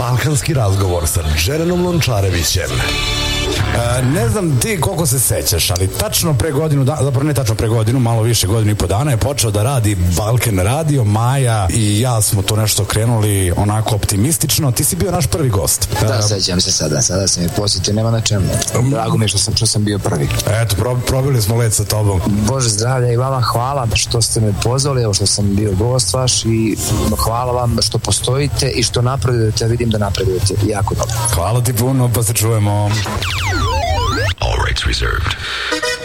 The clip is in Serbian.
Balkanski razgovor sa Džerenom Lončarevićem. Ne znam ti koliko se sećaš, ali tačno pre godinu, zapravo ne tačno pre godinu, malo više, godinu i po dana je počeo da radi Balkan radio. Maja i ja smo to nešto krenuli onako optimistično. Ti si bio naš prvi gost. Da, sećam se sada sam je posjetio, nema na čemu. Drago mi je što sam bio prvi. Eto, probili smo let sa tobom. Bože zdravlja i vama hvala što ste me pozvali, evo što sam bio gost vaš i hvala vam što postojite i što napredujete, vidim da napredujete jako dobro. Hvala ti puno, pa se čujemo. All rights reserved.